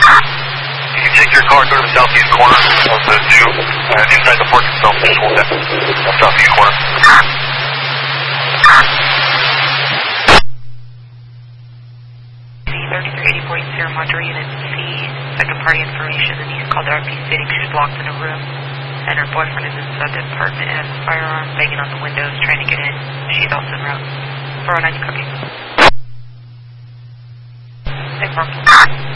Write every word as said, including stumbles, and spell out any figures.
You can take your car, go to the southeast corner of the zoo, and inside the park itself, there's one deck. Southeast corner. thirty-three eighty point zero Madra Unit C, second party information. The niece called R P stating she's locked in a room, and her boyfriend is inside the apartment and has a firearm banging on the windows trying to get in. She's also en route. four oh nine, copy. Hey,